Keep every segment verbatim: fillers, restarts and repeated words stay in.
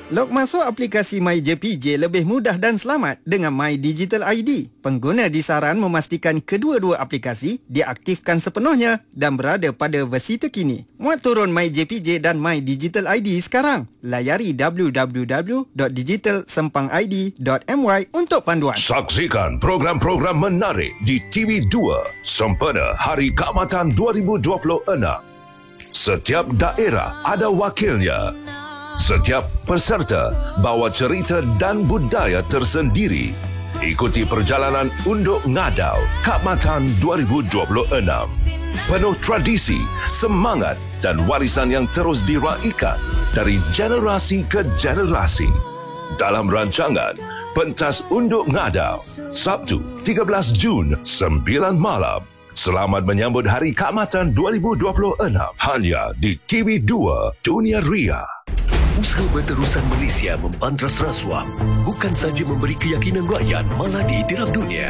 Log masuk aplikasi MyJPJ lebih mudah dan selamat dengan My Digital I D. Pengguna disaran memastikan kedua-dua aplikasi diaktifkan sepenuhnya dan berada pada versi terkini. Muat turun MyJPJ dan My Digital I D sekarang. Layari w w w dot digital sempang i d dot m y untuk panduan. Saksikan program-program menarik di T V dua sempena Hari Keamatan dua ribu dua puluh enam. Setiap daerah ada wakilnya. Setiap peserta bawa cerita dan budaya tersendiri. Ikuti perjalanan Unduk Ngadau Keamatan dua ribu dua puluh enam. Penuh tradisi, semangat dan warisan yang terus diraikan dari generasi ke generasi. Dalam rancangan Pentas Unduk Ngadau, Sabtu tiga belas Jun, sembilan malam. Selamat menyambut Hari Keamatan dua ribu dua puluh enam hanya di T V dua Dunia Ria. Usaha Berterusan Malaysia membantras rasuah bukan saja memberi keyakinan rakyat, malah diiktiraf dunia.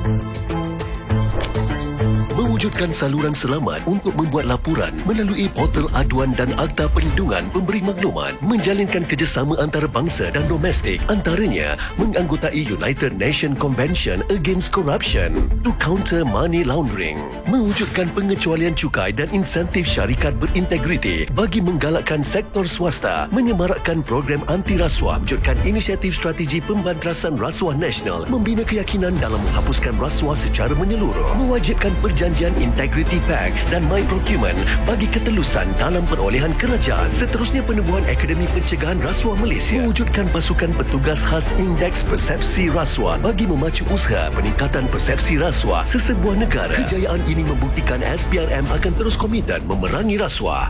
Mewujudkan saluran selamat untuk membuat laporan melalui portal aduan dan Akta Perlindungan Pemberi Maklumat, menjalinkan kerjasama antarabangsa dan domestik, antaranya menganggotai United Nations Convention Against Corruption to counter money laundering, mewujudkan pengecualian cukai dan insentif syarikat berintegriti bagi menggalakkan sektor swasta, menyemarakkan program anti rasuah, wujudkan inisiatif strategi pembantrasan rasuah nasional, membina keyakinan dalam menghapuskan rasuah secara menyeluruh, mewajibkan perjanjian Integrity Pact dan My Procurement bagi ketelusan dalam perolehan kerajaan. Seterusnya, penubuhan Akademi Pencegahan Rasuah Malaysia, mewujudkan pasukan petugas khas Indeks Persepsi Rasuah bagi memacu usaha peningkatan persepsi rasuah sesebuah negara. Kejayaan ini membuktikan S P R M akan terus komited memerangi rasuah.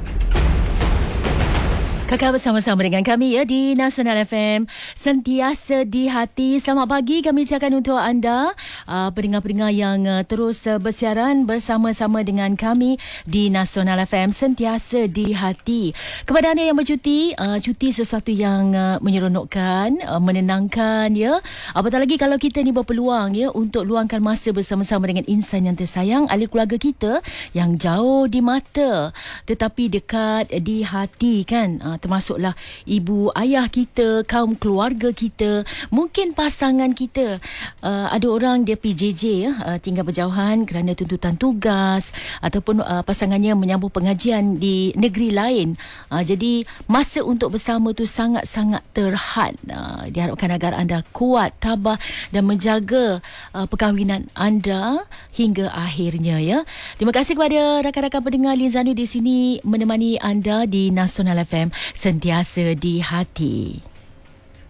Kakak bersama-sama dengan kami ya di Nasional F M, sentiasa di hati. Selamat pagi kami ucapkan untuk anda uh, pendengar-pendengar yang uh, terus uh, bersiaran bersama-sama dengan kami di Nasional F M, sentiasa di hati. Kepada anda yang bercuti, uh, cuti sesuatu yang uh, menyeronokkan, uh, menenangkan ya. Apatah lagi kalau kita ni berpeluang ya untuk luangkan masa bersama-sama dengan insan yang tersayang, ahli keluarga kita yang jauh di mata tetapi dekat di hati kan. Uh, termasuklah ibu ayah kita, kaum keluarga kita, mungkin pasangan kita. Uh, ada orang dia P J J ya, uh, tinggal berjauhan kerana tuntutan tugas ataupun uh, pasangannya menyambung pengajian di negeri lain. Uh, jadi masa untuk bersama tu sangat-sangat terhad. Uh, diharapkan agar anda kuat, tabah dan menjaga uh, perkahwinan anda hingga akhirnya ya. Terima kasih kepada rakan-rakan pendengar Linzanu di sini menemani anda di Nasional F M, sentiasa di hati.